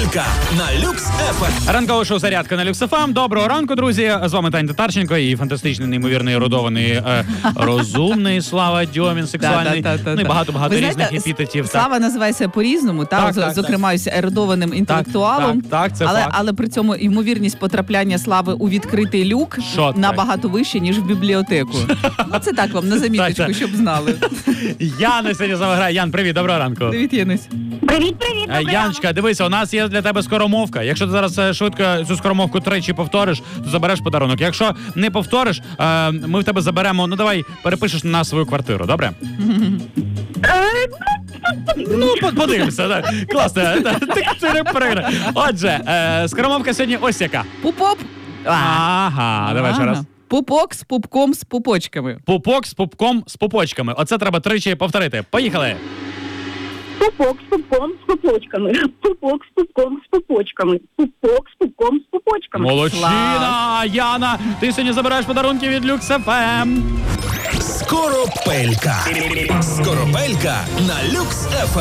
Скоропелька на Люкс ФМ. Ранкове шоу «Зарядка» на Люкс ФМ. Доброго ранку, друзі. З вами Таня Татарченко і фантастичний, неймовірний, ерудований, розумний Слава Дьомін, сексуальний. Ну і багато різних епітетів. Слава називається по-різному, зокрема, ерудованим інтелектуалом. Так, це факт. Але при цьому ймовірність потрапляння Слави у відкритий люк набагато вище, ніж в бібліотеку. Ну, це так вам на заміточку, щоб знали. Яна сьогодні з нами грає. Ян, привіт, доброго ранку. Привіт, Янусь. Привіт. Яночка, дивися, у нас є для тебе скоромовка. Якщо ти зараз швидко цю скоромовку тричі повториш, то забереш подарунок. Якщо не повториш, ми в тебе заберемо, давай перепишеш на свою квартиру, добре? Ну, подивимося. Так. Класно. Ти переграй. Отже, скоромовка сьогодні ось яка. Пупоп. Ага, давай ще раз. Пупок з пупком з пупочками. Пупок з пупком з пупочками. Оце треба тричі повторити. Поїхали. Пупок з пупком з пупочками. Пупок з пупком з пупочками. Пупок з пупком з пупочками. Молодчина! Яна, ти сьогодні забираєш подарунки від Люкс ФМ. Скоропелька. Скоропелька на Люкс ФМ.